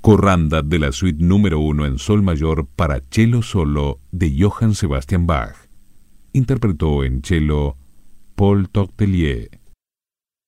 Corranda de la suite número 1 en sol mayor para cello solo de Johann Sebastian Bach. Interpretó en cello Paul Tourtellier.